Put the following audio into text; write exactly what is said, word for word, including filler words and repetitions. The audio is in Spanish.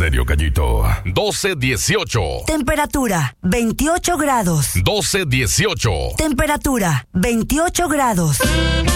Estéreo Gallito. doce dieciocho. Temperatura veintiocho grados. doce dieciocho. Temperatura veintiocho grados.